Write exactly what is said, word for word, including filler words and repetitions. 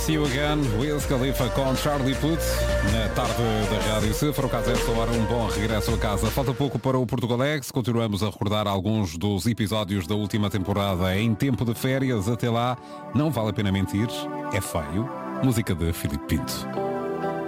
See You Again, Wiz Khalifa com Charlie Puth, na tarde da rádio. Se for o caso, esta hora, um bom regresso a casa. Falta pouco para o Portugalex. Continuamos a recordar alguns dos episódios da última temporada em tempo de férias. Até lá, não vale a pena mentir, é feio. Música de Filipe Pinto.